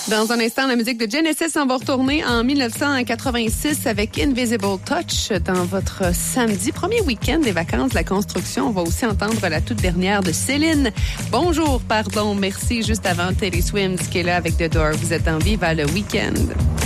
Dans un instant, la musique de Genesis, on va retourner en 1986 avec Invisible Touch dans votre samedi, premier week-end des vacances de la construction. On va aussi entendre la toute dernière de Céline. Bonjour, pardon, merci, juste avant Taylor Swift qui est là avec The Door. Vous êtes en Viva le week-end.